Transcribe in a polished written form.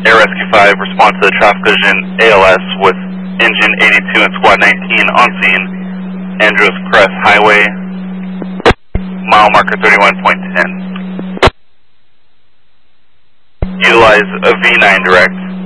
Air Rescue 5, respond to the traffic collision ALS with engine 82 and squad 19 on scene, Andros Crest Highway, mile marker 31.10. Utilize a V9 direct.